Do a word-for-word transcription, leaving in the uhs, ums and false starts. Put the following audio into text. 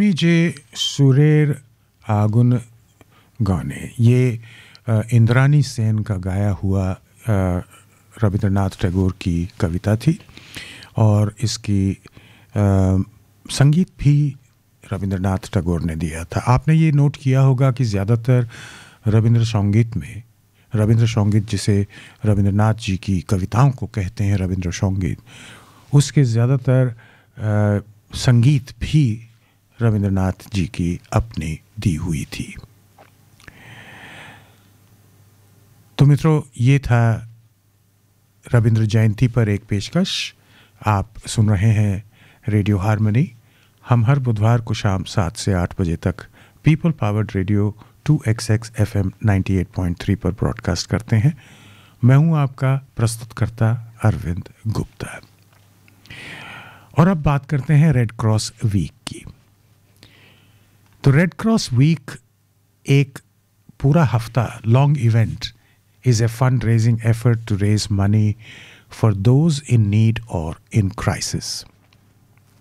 जे सुरेर आगुन गाने, ये इंद्रानी सेन का गाया हुआ रविंद्रनाथ टैगोर की कविता थी और इसकी आ, संगीत भी रविंद्रनाथ टैगोर ने दिया था। आपने ये नोट किया होगा कि ज़्यादातर रविंद्र संगीत में, रविंद्र संगीत जिसे रविंद्रनाथ जी की कविताओं को कहते हैं रविंद्र संगीत, उसके ज़्यादातर संगीत भी रविंद्रनाथ जी की अपनी दी हुई थी। तो मित्रों, ये था रविंद्र जयंती पर एक पेशकश। आप सुन रहे हैं रेडियो हारमनी। हम हर बुधवार को शाम सात से आठ बजे तक people powered radio to x x F M ninety eight point three पर ब्रॉडकास्ट करते हैं। मैं हूं आपका प्रस्तुतकर्ता अरविंद गुप्ता। और अब बात करते हैं रेड क्रॉस वीक की। तो रेड क्रॉस वीक एक पूरा हफ्ता long event is a fundraising effort to raise money for those in need or in crisis.